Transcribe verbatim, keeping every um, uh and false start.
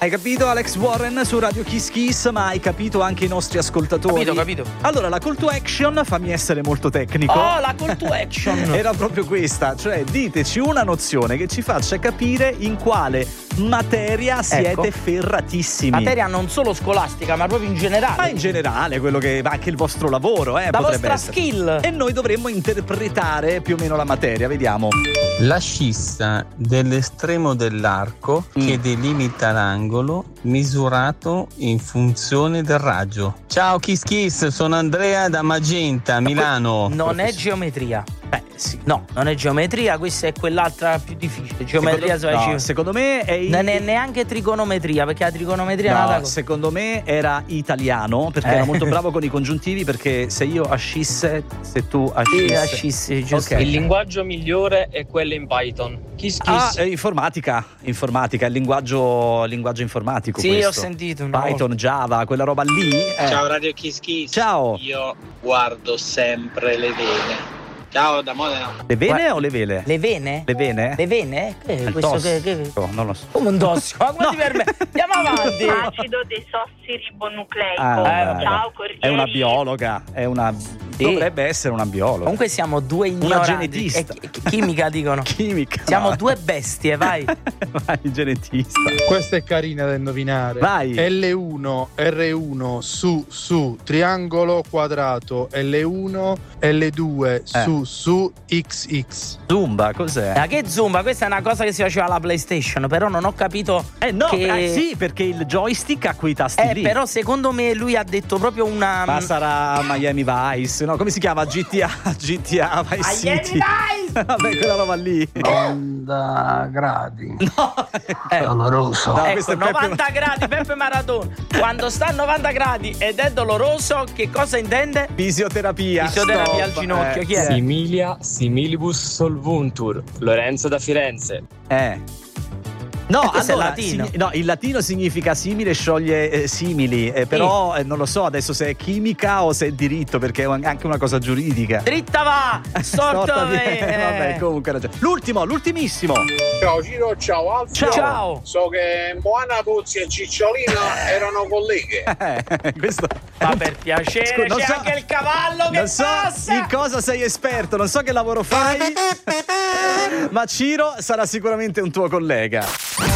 Hai capito Alex Warren su Radio Kiss Kiss, ma hai capito anche i nostri ascoltatori? Capito, capito. Allora, la call to action, fammi essere molto tecnico. Oh, la call to action. Era proprio questa, cioè diteci una nozione che ci faccia capire in quale materia siete Ecco. ferratissimi. Materia non solo scolastica, ma proprio in generale. Ma in generale, quello che anche il vostro lavoro, eh, La potrebbe vostra essere. skill. E noi dovremmo interpretare più o meno la materia, vediamo. La scissa dell'estremo dell'arco Mm. che delimita l'angolo misurato in funzione del raggio. Ciao Kiss Kiss, sono Andrea da Magenta, Milano. Non è geometria. Beh, sì. No, non è geometria, questa è quell'altra più difficile. Geometria secondo, so- no, secondo me è il- non è neanche trigonometria, perché la trigonometria è No, un'altra cosa. secondo me era italiano, perché Eh. era molto bravo con i congiuntivi, perché se io ascisse, se tu ascisse. Sì, ascissi, giusto. Ok. Il linguaggio migliore è quello in Python. Kiss Ah, Kiss. eh, informatica, informatica, il linguaggio, linguaggio informatico. Sì, questo. ho sentito una Python, Java, quella roba lì. eh. Ciao Radio Kiss Kiss. Ciao. Io guardo sempre le vene. Ciao da Modena. Le vene Guarda- o le vele? Le vene? Le vene? Le vene? Che, Il questo tossico, che, che... non lo so. Come un tossico? Ma come No. ti permetti? Andiamo avanti. Acido desossiribonucleico. Ah, vabbè. Ciao Corrieri. È una biologa, è una dovrebbe essere una biologa. Comunque siamo due ignoranti. genetista. Eh, chi- chimica dicono. Chimica. Siamo no. due bestie, vai. Vai, genetista. Questa è carina da indovinare. Vai. L uno, R uno, su, su, triangolo, quadrato. L uno, L due, su, su, X X. Zumba, cos'è? Ma che zumba? Questa è una cosa che si faceva alla PlayStation, però non ho capito. Eh no, che... eh, sì, perché il joystick ha quei tasti Eh, lì. però secondo me lui ha detto proprio una. Ma sarà Miami Vice, no? Come si chiama? G T A, G T A Vice Miami City. Vice! Vabbè, quella roba lì. novanta gradi. No, Eh, Doloroso. No, ecco, questo è Peppe- novanta gradi, Peppe Maradona. Quando sta a novanta gradi ed è doloroso, che cosa intende? fisioterapia. Fisioterapia Stop. al ginocchio, chi è? sì. Similia similibus solvuntur. Lorenzo da Firenze. Eh. No, Eh, questo è allora, latino. signi- no, il latino significa simile, scioglie eh, simili, eh, però eh, non lo so adesso se è chimica o se è diritto, perché è anche una cosa giuridica. Dritta va! Storto Storta di- bene. Vabbè, comunque hai ragione. L'ultimo, l'ultimissimo. Ciao Ciro, ciao Alfio. Ciao. So che Moana Puzzi e Cicciolina erano colleghe. Eh, questo Ma per piacere, Scusa, non c'è so- anche il cavallo che non so passa. in cosa sei esperto, non so che lavoro fai, ma Ciro sarà sicuramente un tuo collega.